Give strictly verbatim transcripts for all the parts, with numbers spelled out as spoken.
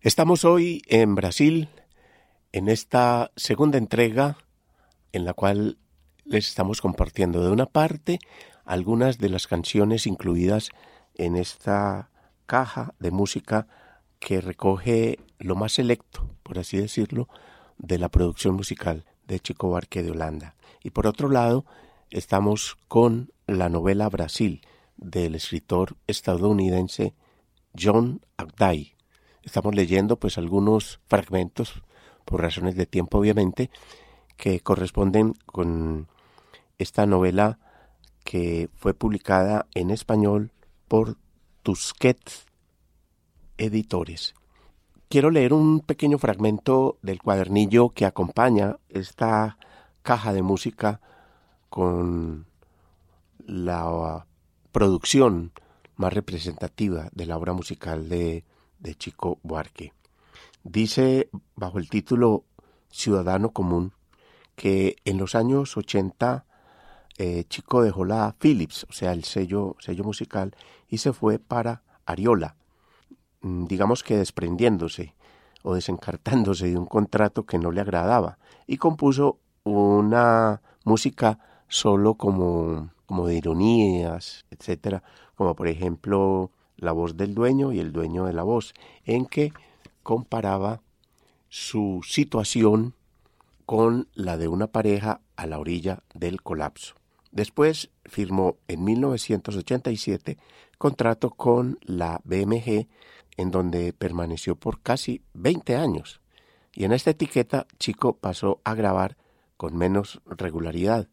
Estamos hoy en Brasil, en esta segunda entrega en la cual les estamos compartiendo de una parte algunas de las canciones incluidas en esta caja de música que recoge lo más selecto, por así decirlo, de la producción musical de Chico Buarque de Holanda. Y por otro lado, estamos con la novela Brasil del escritor estadounidense John Agday. Estamos leyendo pues algunos fragmentos, por razones de tiempo obviamente, que corresponden con esta novela que fue publicada en español por Tusquets Editores. Quiero leer un pequeño fragmento del cuadernillo que acompaña esta caja de música con la producción más representativa de la obra musical de de Chico Buarque. Dice bajo el título Ciudadano Común que en los años ochenta eh, Chico dejó la Philips, o sea el sello, sello musical, y se fue para Ariola, digamos que desprendiéndose o desencartándose de un contrato que no le agradaba, y compuso una música solo como, como de ironías, etcétera, como por ejemplo La voz del dueño y el dueño de la voz, en que comparaba su situación con la de una pareja a la orilla del colapso. Después firmó en mil novecientos ochenta y siete contrato con la B M G, en donde permaneció por casi veinte años. Y en esta etiqueta Chico pasó a grabar con menos regularidad,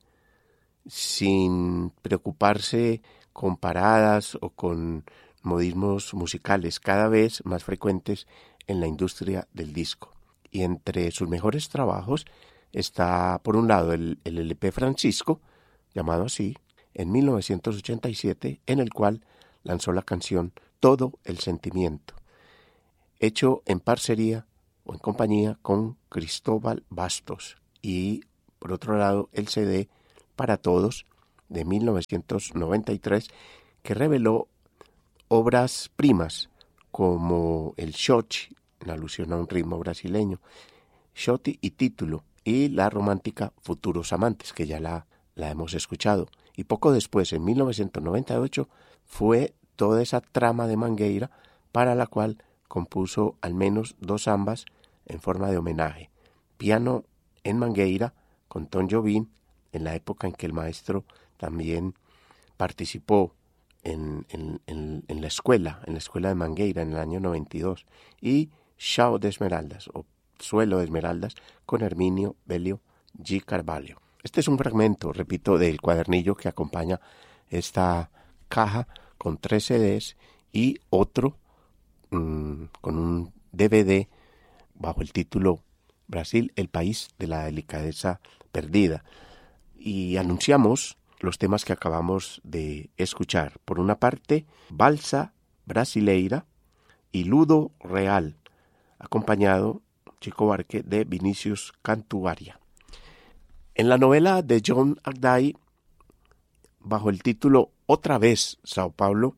sin preocuparse con paradas o con modismos musicales cada vez más frecuentes en la industria del disco. Y entre sus mejores trabajos está, por un lado, el, el L P Francisco, llamado así, en mil novecientos ochenta y siete, en el cual lanzó la canción Todo el Sentimiento, hecho en parcería o en compañía con Cristóbal Bastos. Y, por otro lado, el C D Para Todos, de mil novecientos noventa y tres, que reveló obras primas como el Xochi, en alusión a un ritmo brasileño, Xochi y título, y la romántica Futuros Amantes, que ya la, la hemos escuchado. Y poco después, en mil novecientos noventa y ocho, fue toda esa trama de Mangueira, para la cual compuso al menos dos zambas en forma de homenaje. Piano en Mangueira, con Tom Jobim, en la época en que el maestro también participó En, en, en, en la escuela, en la escuela de Mangueira en el año noventa y dos, y Chao de Esmeraldas, o Suelo de Esmeraldas, con Herminio Belio G. Carvalho. Este es un fragmento, repito, del cuadernillo que acompaña esta caja con tres C Ds y otro mmm, con un D V D bajo el título Brasil, el país de la delicadeza perdida. Y anunciamos los temas que acabamos de escuchar. Por una parte, Balsa Brasileira y Ludo Real, acompañado, Chico Buarque, de Vinicius Cantuaria. En la novela de John Agday, bajo el título Otra vez Sao Paulo,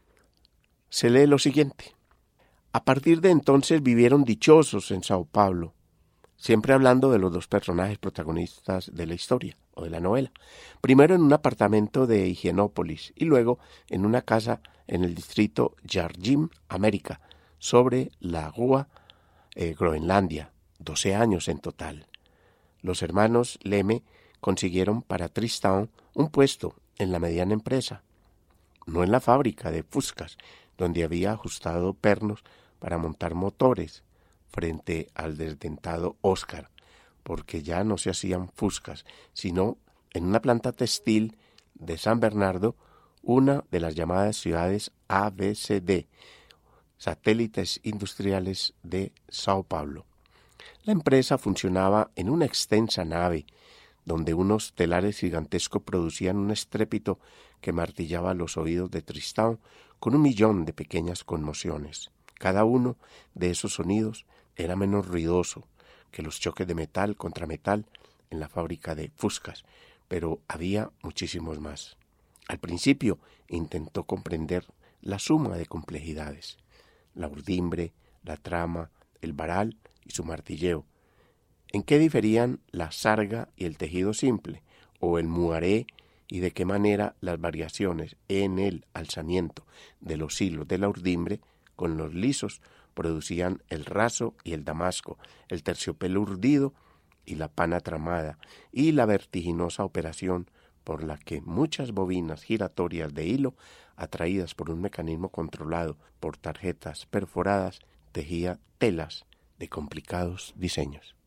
se lee lo siguiente. A partir de entonces vivieron dichosos en Sao Paulo, siempre hablando de los dos personajes protagonistas de la historia o de la novela. Primero en un apartamento de Higienópolis y luego en una casa en el distrito Jardim América, sobre la Rua eh, Groenlandia, doce años en total. Los hermanos Leme consiguieron para Tristão un puesto en la mediana empresa, no en la fábrica de fuscas, donde había ajustado pernos para montar motores, frente al desdentado Oscar, porque ya no se hacían fuscas, sino en una planta textil de San Bernardo, una de las llamadas ciudades A B C D, satélites industriales de Sao Paulo. La empresa funcionaba en una extensa nave, donde unos telares gigantescos producían un estrépito que martillaba los oídos de Tristão con un millón de pequeñas conmociones. Cada uno de esos sonidos era menos ruidoso que los choques de metal contra metal en la fábrica de fuscas, pero había muchísimos más. Al principio intentó comprender la suma de complejidades, la urdimbre, la trama, el varal y su martilleo. ¿En qué diferían la sarga y el tejido simple, o el muaré, y de qué manera las variaciones en el alzamiento de los hilos de la urdimbre con los lisos producían el raso y el damasco, el terciopelo urdido y la pana tramada, y la vertiginosa operación por la que muchas bobinas giratorias de hilo, atraídas por un mecanismo controlado por tarjetas perforadas, tejía telas de complicados diseños?